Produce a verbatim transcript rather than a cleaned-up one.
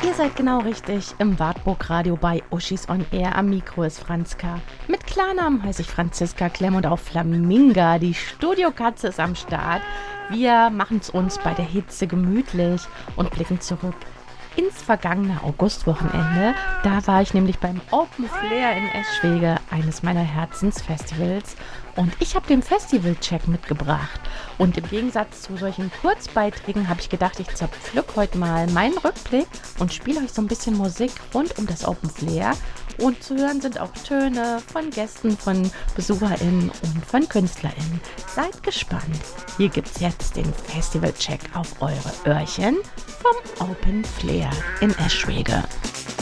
Ihr seid genau richtig im Wartburg Radio bei Uschis on Air. Am Mikro ist Franzka. Mit Klarnamen heiße ich Franziska Klemm und auch Flaminga. Die Studiokatze ist am Start. Wir machen es uns bei der Hitze gemütlich und blicken zurück ins vergangene Augustwochenende. Da war ich nämlich beim Open Flair in Eschwege, eines meiner Herzensfestivals. Und ich habe den Festival-Check mitgebracht. Und im Gegensatz zu solchen Kurzbeiträgen habe ich gedacht, ich zerpflück heute mal meinen Rückblick und spiele euch so ein bisschen Musik rund um das Open Flair. Und zu hören sind auch Töne von Gästen, von BesucherInnen und von KünstlerInnen. Seid gespannt. Hier gibt's jetzt den Festival-Check auf eure Öhrchen vom Open Flair in Eschwege.